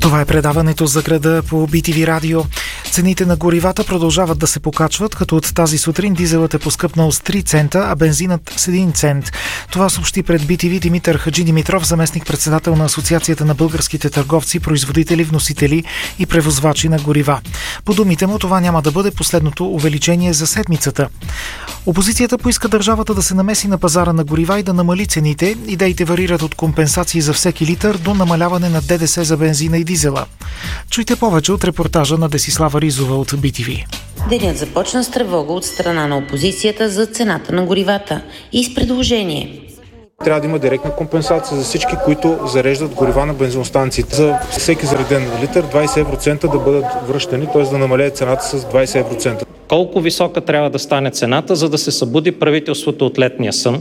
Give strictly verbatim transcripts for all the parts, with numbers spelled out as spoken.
Това е предаването за града по Би Ти Ви радио. Цените на горивата продължават да се покачват, като от тази сутрин дизелът е поскъпнал с три цента, а бензинът с един цент. Това съобщи пред Би Ти Ви Димитър Хаджидимитров, заместник-председател на Асоциацията на българските търговци, производители, вносители и превозвачи на горива. По думите му, това няма да бъде последното увеличение за седмицата. Опозицията поиска държавата да се намеси на пазара на горива и да намали цените. Идеите варират от компенсации за всеки литър до намаляване на Д Д С за бензина и дизела. Чуйте повече от репортажа на Десислава Ризова от Би Ти Ви. Денят започна с тревога от страна на опозицията за цената на горивата и с предложение. Трябва да има директна компенсация за всички, които зареждат горива на бензиностанциите. За всеки зареден литър двайсет евроцента да бъдат връщани, т.е. да намалее цената с двайсет евроцента. Колко висока трябва да стане цената, за да се събуди правителството от летния сън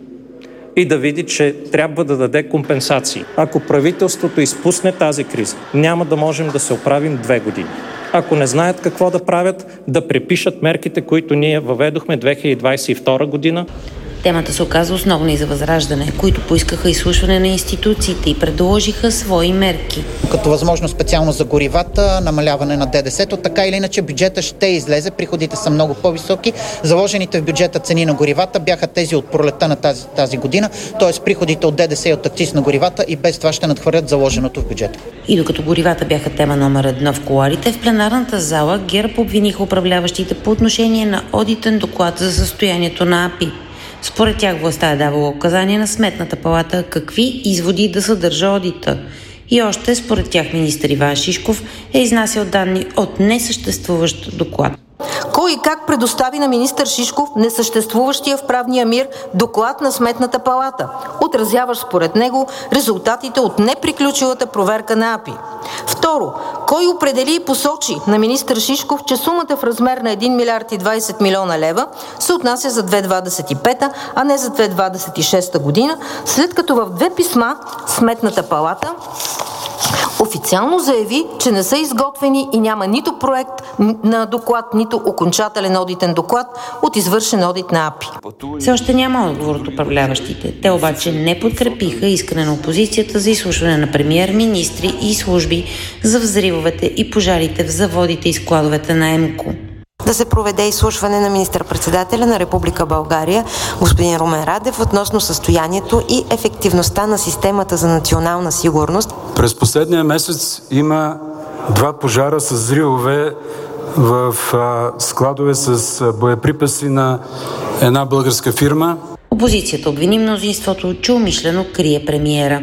и да види, че трябва да даде компенсации. Ако правителството изпусне тази криза, няма да можем да се оправим две години. Ако не знаят какво да правят, да препишат мерките, които ние въведохме две хиляди двайсет и втора година. Темата се оказа основна и за Възраждане, които поискаха изслушване на институциите и предложиха свои мерки. Като възможно специално за горивата, намаляване на Д Д С-то, така или иначе бюджета ще излезе, приходите са много по-високи. Заложените в бюджета цени на горивата бяха тези от пролета на тази, тази година, т.е. приходите от Д Д С и от акциз на горивата и без това ще надхвърлят заложеното в бюджета. И докато горивата бяха тема номер едно в кулоарите, в пленарната зала ГЕРБ обвиниха управляващите по отношение на одитен доклад за състоянието на А Пи И. Според тях властта е давала указания на Сметната палата какви изводи да съдържа одита. И още, според тях, министър Иван Шишков е изнасял данни от несъществуващ доклад. Кой и как предостави на министър Шишков несъществуващия в правния мир доклад на Сметната палата, отразяващ според него резултатите от неприключилата проверка на А Пи И? Второ, кой определи и посочи на министър Шишков, че сумата в размер на един милиард и двайсет милиона лева се отнася за две хиляди двадесет и пета, а не за две хиляди двадесет и шеста година, след като в две писма Сметната палата официално заяви, че не са изготвени и няма нито проект на доклад, нито окончателен одитен доклад от извършен одит на А Пи И. Все още няма отговор от управляващите. Те обаче не подкрепиха искане на опозицията за изслушване на премиер, министри и служби за взривовете и пожарите в заводите и складовете на ЕМКО. Да се проведе изслушване на министър-председателя на Република България, господин Румен Радев, относно състоянието и ефективността на системата за национална сигурност. През последния месец има два пожара с взривове в а, складове с боеприпаси на една българска фирма. Опозицията обвини мнозинството, че умишлено крие премиера.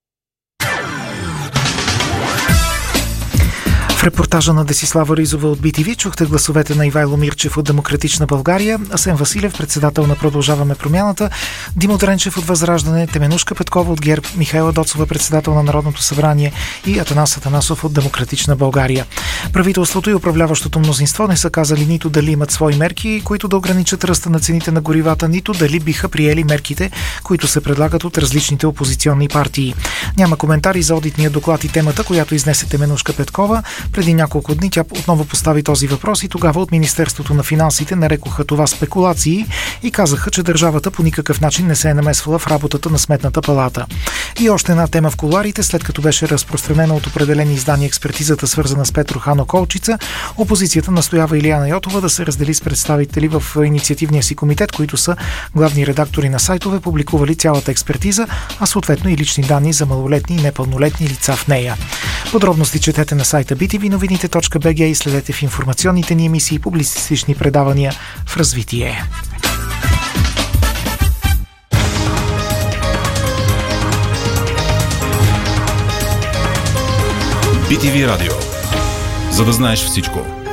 В репортажа на Десислава Ризова от Би Ти Ви чухте гласовете на Ивайло Мирчев от Демократична България, Асен Василев, председател на Продължаваме промяната, Димо Дренчев от Възраждане, Теменушка Петкова от ГЕРБ, Михайла Доцова, председател на Народното събрание и Атанас Атанасов от Демократична България. Правителството и управляващото мнозинство не са казали нито дали имат свои мерки, които да ограничат ръста на цените на горивата, нито дали биха приели мерките, които се предлагат от различните опозиционни партии. Няма коментари за одитния доклад и темата, която изнесе Теменушка Петкова. Преди няколко дни тя отново постави този въпрос и тогава от Министерството на финансите нарекоха това спекулации и казаха, че държавата по никакъв начин не се е намесвала в работата на Сметната палата. И още една тема в кулоарите, след като беше разпространена от определени издания експертизата, свързана с Петро Хано Колчица, опозицията настоява Илияна Йотова да се раздели с представители в инициативния си комитет, които са главни редактори на сайтове, публикували цялата експертиза, а съответно и лични данни за малолетни и непълнолетни лица в нея. Подробности четете на сайта би ти ви новините точка би джи и следете в информационните ни емисии и публицистични предавания в развитие. Би Ти Ви радио. За да знаеш всичко.